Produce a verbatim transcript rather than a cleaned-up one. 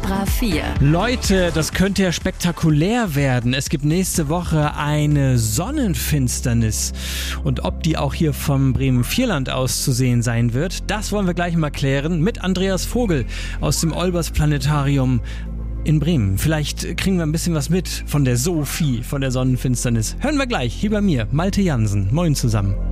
Ultra vier. Leute, das könnte ja spektakulär werden. Es gibt nächste Woche eine Sonnenfinsternis. Und ob die auch hier vom Bremen-Vierland aus zu sehen sein wird, das wollen wir gleich mal klären mit Andreas Vogel aus dem Olbers-Planetarium in Bremen. Vielleicht kriegen wir ein bisschen was mit von der Sophie, von der Sonnenfinsternis. Hören wir gleich, hier bei mir, Malte Jansen. Moin zusammen.